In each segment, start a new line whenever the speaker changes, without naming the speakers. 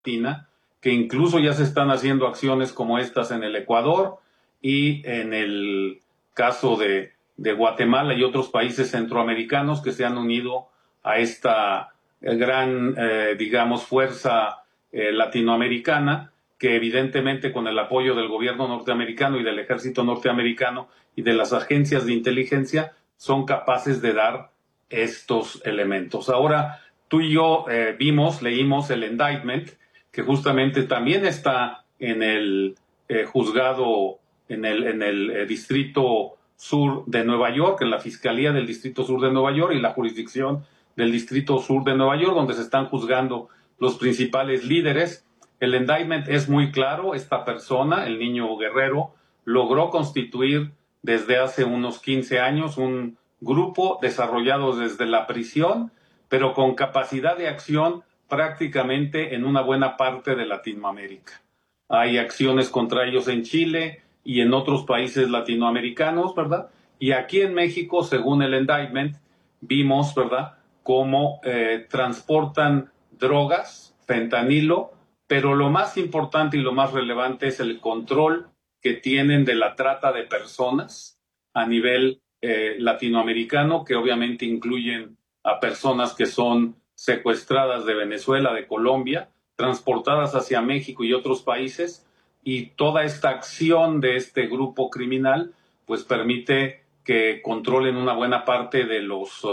Latina, que incluso ya se están haciendo acciones como estas en el Ecuador y en el caso de Guatemala y otros países centroamericanos que se han unido a esta gran, digamos, fuerza latinoamericana, que evidentemente con el apoyo del gobierno norteamericano y del ejército norteamericano y de las agencias de inteligencia son capaces de dar estos elementos. Ahora, tú y yo leímos el indictment, que justamente también está en el juzgado, en el Distrito Sur de Nueva York, en la Fiscalía del Distrito Sur de Nueva York y la jurisdicción del Distrito Sur de Nueva York, donde se están juzgando los principales líderes. El indictment es muy claro. Esta persona, el niño Guerrero, logró constituir desde hace unos 15 años un grupo desarrollado desde la prisión, pero con capacidad de acción prácticamente en una buena parte de Latinoamérica. Hay acciones contra ellos en Chile y en otros países latinoamericanos, ¿verdad? Y aquí en México, según el indictment, vimos, ¿verdad?, cómo transportan drogas, fentanilo, pero lo más importante y lo más relevante es el control que tienen de la trata de personas a nivel latinoamericano, que obviamente incluyen a personas que son secuestradas de Venezuela, de Colombia, transportadas hacia México y otros países, y toda esta acción de este grupo criminal pues permite que controlen una buena parte de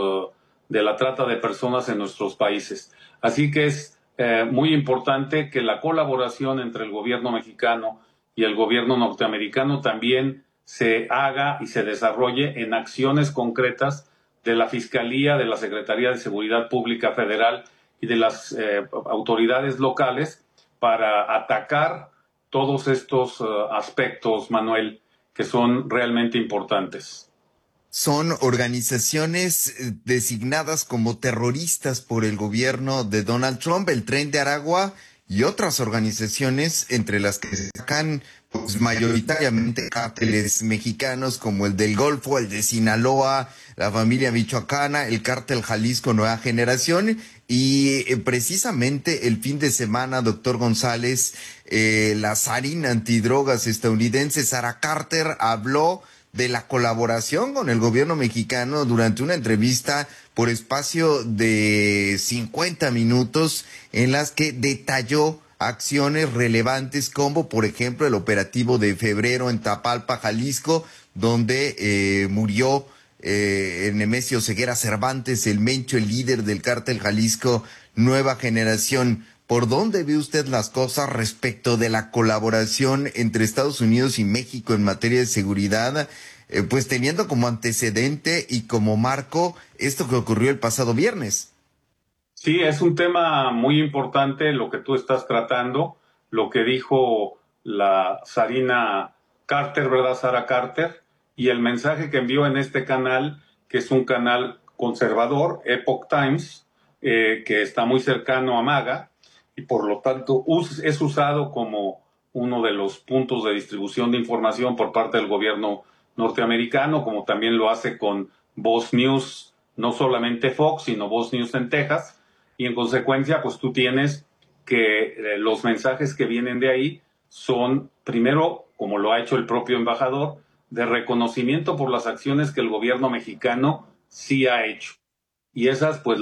la trata de personas en nuestros países. Así que es muy importante que la colaboración entre el gobierno mexicano y el gobierno norteamericano también se haga y se desarrolle en acciones concretas de la Fiscalía, de la Secretaría de Seguridad Pública Federal y de las autoridades locales para atacar todos estos aspectos, Manuel, que son realmente importantes.
Son organizaciones designadas como terroristas por el gobierno de Donald Trump, el Tren de Aragua y otras organizaciones, entre las que destacan pues mayoritariamente cárteles mexicanos como el del Golfo, el de Sinaloa, la familia michoacana, el cártel Jalisco Nueva Generación. Y precisamente el fin de semana, doctor González, la zarina antidrogas estadounidense Sarah Carter habló de la colaboración con el gobierno mexicano durante una entrevista por espacio de 50 minutos en las que detalló acciones relevantes como, por ejemplo, el operativo de febrero en Tapalpa, Jalisco, donde murió Nemesio Ceguera Cervantes, el Mencho, el líder del cártel Jalisco Nueva Generación. ¿Por dónde ve usted las cosas respecto de la colaboración entre Estados Unidos y México en materia de seguridad, pues teniendo como antecedente y como marco esto que ocurrió el pasado viernes?
Sí, es un tema muy importante lo que tú estás tratando, lo que dijo la Sarina Carter, ¿verdad? Sarah Carter, y el mensaje que envió en este canal, que es un canal conservador, Epoch Times, que está muy cercano a MAGA, y por lo tanto es usado como uno de los puntos de distribución de información por parte del gobierno norteamericano, como también lo hace con Vox News, no solamente Fox, sino Vox News en Texas, y en consecuencia, pues tú tienes que los mensajes que vienen de ahí son, primero, como lo ha hecho el propio embajador, de reconocimiento por las acciones que el gobierno mexicano sí ha hecho. Y esas, pues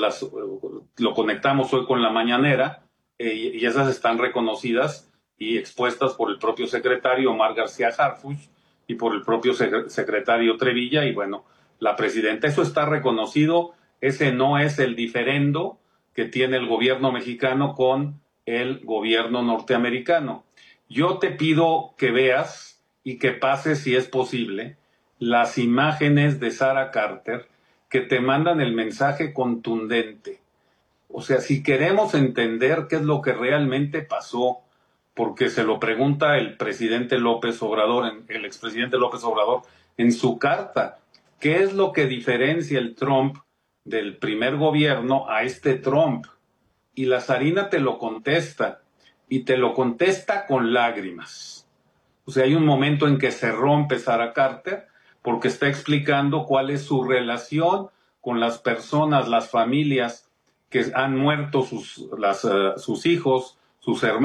lo conectamos hoy con la mañanera, y esas están reconocidas y expuestas por el propio secretario Omar García Harfuch y por el propio secretario Trevilla y bueno, la presidenta. Eso está reconocido, ese no es el diferendo que tiene el gobierno mexicano con el gobierno norteamericano. Yo te pido que veas y que pases, si es posible, las imágenes de Sarah Carter que te mandan el mensaje contundente. O sea, si queremos entender qué es lo que realmente pasó, porque se lo pregunta el presidente López Obrador, el expresidente López Obrador, en su carta, ¿qué es lo que diferencia el Trump del primer gobierno a este Trump? Y la zarina te lo contesta, y te lo contesta con lágrimas. O sea, hay un momento en que se rompe Sarah Carter porque está explicando cuál es su relación con las personas, las familias que han muerto sus hijos, sus hermanos